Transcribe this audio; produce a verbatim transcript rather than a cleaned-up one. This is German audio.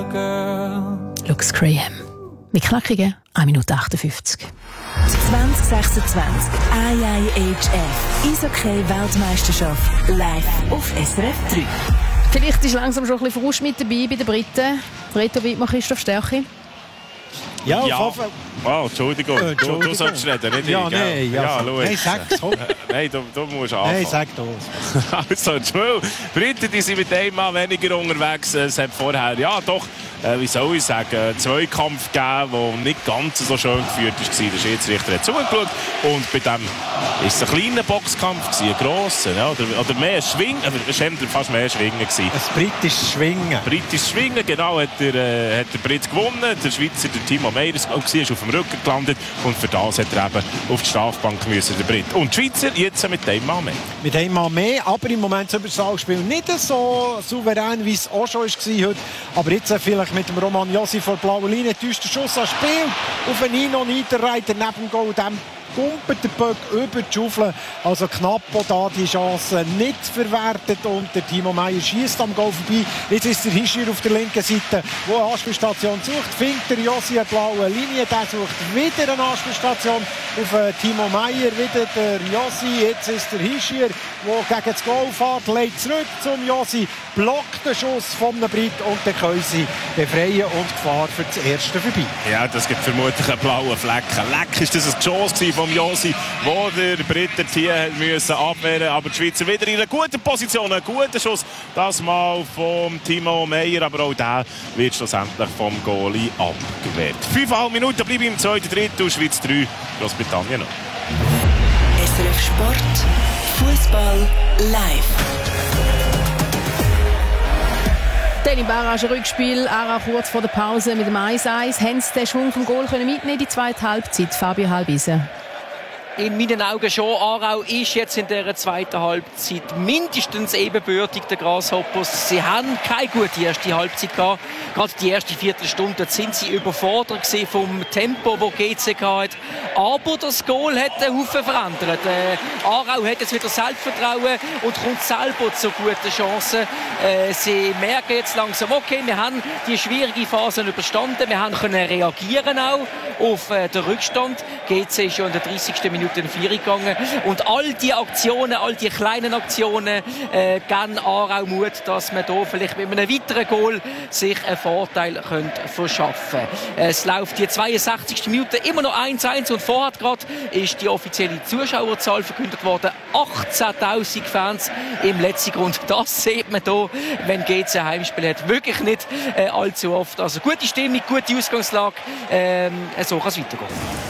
girl. Lux Graham. Mit knackigen eine Minute achtundfünfzig. zwanzig sechsundzwanzig I I H F Eishockey-Weltmeisterschaft live auf S R F drei. Vielleicht ist langsam schon ein bisschen Frust mit dabei bei den Briten. Reto Wittmann, Christoph Stärchi. Ja, ja. Auf Oh, Entschuldigung. Äh, Entschuldigung. Du, du sollst reden, nicht ja, ich. Ja, nein, ja. ja, Nein, sag's. Nein, du, du musst anfangen. Nein, sag das. Also, Entschuldigung. Die Briten die sind mit einem Mann weniger unterwegs. Es hat vorher, ja doch, äh, wie soll ich sagen, einen Zweikampf gegeben, der nicht ganz so schön geführt war. Der Schiedsrichter hat zugeschaut. Und bei dem war es ein kleiner Boxkampf, ein grosser. Ja, oder, oder mehr Schwingen, es war fast mehr Schwingen. Gewesen. Ein britisches Schwingen. Britisches Schwingen, genau, hat der, äh, hat der Brit gewonnen. Der Schweizer, der Timo Meyer, ist auf dem Rücken gelandet. Und für das hat er eben auf die Strafbank müssen, der Brit. Und die Schweizer jetzt mit einem Mann mehr. Mit einem Mann mehr, aber im Moment das Überzahlspiel nicht so souverän, wie es auch schon war heute. Aber jetzt vielleicht mit dem Roman Josi vor der blauen Linie. Täuscht der Schuss ans Spiel auf den Nino Niederreiter neben dem Goal. Dem kumpelt der Böck über die Schaufel. Also knapp da die Chance nicht verwertet. Und der Timo Meyer schießt am Goal vorbei. Jetzt ist der Hischier auf der linken Seite, wo eine Anspielstation sucht. Findet der Josi eine blaue Linie. Der sucht wieder eine Anspielstation auf Timo Meyer. Wieder der Josi. Jetzt ist der Hischier, der gegen das Goal fährt. Legt zurück zum Josi. Blockt den Schuss vom Brit. Und dann können sie befreien und Gefahr für das Erste vorbei. Ja, das gibt vermutlich einen blauen Flecken. Leck ist das ein Chance vom Josi, wo der Briten hier müssen abwehren. Aber die Schweizer wieder in einer guten Position, einen guten Schuss. Das mal vom Timo Meyer, aber auch der wird schlussendlich vom Goalie abgewehrt. Fünfeinhalb Minuten bleiben im zweiten Drittel, Schweiz drei, Großbritannien noch. S R F Sport, Fußball live. Dann im Barrage-Rückspiel, Aarau kurz vor der Pause mit dem eins eins. Haben sie den Schwung vom Goal können mitnehmen, die zweite Halbzeit? Fabio Halbise. In meinen Augen schon. Aarau ist jetzt in der zweiten Halbzeit mindestens ebenbürtig der Grasshoppers. Sie haben keine gute erste Halbzeit gehabt. Gerade die erste Viertelstunde sind sie überfordert vom Tempo, das G C hat. Aber das Goal hat einen Haufen verändert. Äh, Aarau hat jetzt wieder Selbstvertrauen und kommt selber zu guten Chancen. Äh, sie merken jetzt langsam, okay, wir haben die schwierige Phase überstanden. Wir haben können reagieren auch auf äh, den Rückstand. G C ist schon in der dreißigsten Minute in vier gegangen. Und all die Aktionen, all die kleinen Aktionen äh, geben Aarau Mut, dass man hier vielleicht mit einem weiteren Goal sich einen Vorteil könnte verschaffen könnte. Es läuft die zweiundsechzigste Minute immer noch eins eins und vorher gerade ist die offizielle Zuschauerzahl verkündet worden. achtzehntausend Fans im letzten Grund. Das sieht man hier, wenn G C ein Heimspiel hat. Wirklich nicht äh, allzu oft. Also gute Stimmung, gute Ausgangslage. Ähm, so kann es weitergehen.